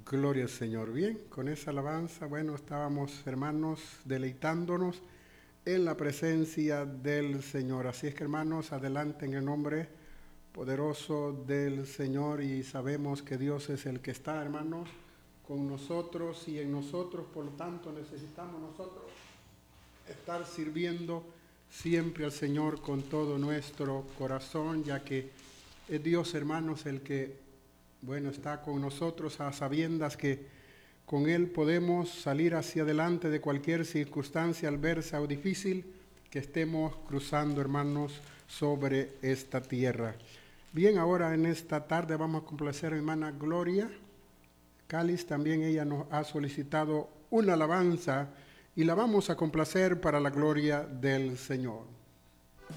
Gloria al Señor. Bien, con esa alabanza, bueno, estábamos, hermanos, deleitándonos en la presencia del Señor. Así es que, hermanos, adelante en el nombre poderoso del Señor, y sabemos que Dios es el que está, hermanos, con nosotros y en nosotros. Por lo tanto, necesitamos nosotros estar sirviendo siempre al Señor con todo nuestro corazón, ya que es Dios, hermanos, el que, bueno, está con nosotros, a sabiendas que con Él podemos salir hacia adelante de cualquier circunstancia adversa o difícil que estemos cruzando, hermanos, sobre esta tierra. Bien, ahora en esta tarde vamos a complacer a mi hermana Gloria Cáliz. También ella nos ha solicitado una alabanza y la vamos a complacer para la gloria del Señor.